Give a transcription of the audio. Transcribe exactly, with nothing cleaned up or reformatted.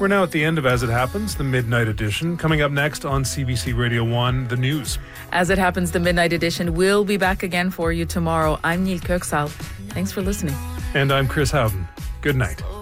We're now at the end of As It Happens, the Midnight Edition. Coming up next on C B C Radio one, the news. As It Happens, the Midnight Edition will be back again for you tomorrow. I'm Neil Kirksal. Thanks for listening. And I'm Chris Howden. Good night.